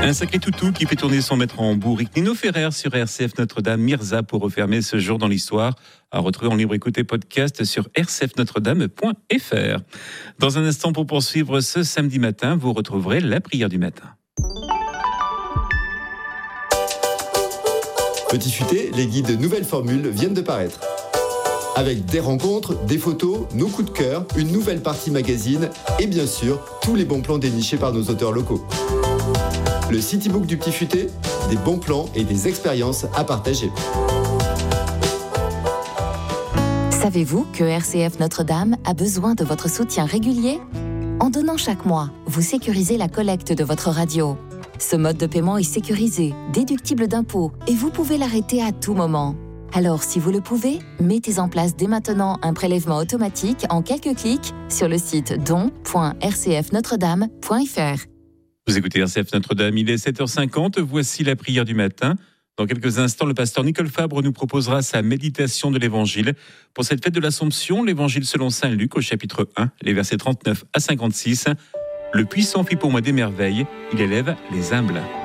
Un sacré toutou qui fait tourner son maître en bourrique. Nino Ferrer sur RCF Notre-Dame, Mirza pour refermer ce jour dans l'histoire. À retrouver en libre écoute et podcast sur rcfnotredame.fr. Dans un instant, pour poursuivre ce samedi matin, vous retrouverez la prière du matin. Petit futé, les guides nouvelles formules viennent de paraître. Avec des rencontres, des photos, nos coups de cœur, une nouvelle partie magazine et bien sûr, tous les bons plans dénichés par nos auteurs locaux. Le Citybook du Petit Futé, des bons plans et des expériences à partager. Savez-vous que RCF Notre-Dame a besoin de votre soutien régulier ? En donnant chaque mois, vous sécurisez la collecte de votre radio. Ce mode de paiement est sécurisé, déductible d'impôts et vous pouvez l'arrêter à tout moment. Alors, si vous le pouvez, mettez en place dès maintenant un prélèvement automatique en quelques clics sur le site don.rcfnotredame.fr. Vous écoutez RCF Notre-Dame, il est 7h50, voici la prière du matin. Dans quelques instants, le pasteur Nicole Fabre nous proposera sa méditation de l'Évangile. Pour cette fête de l'Assomption, l'Évangile selon saint Luc au chapitre 1, les versets 39 à 56. Le puissant fit pour moi des merveilles, il élève les humbles.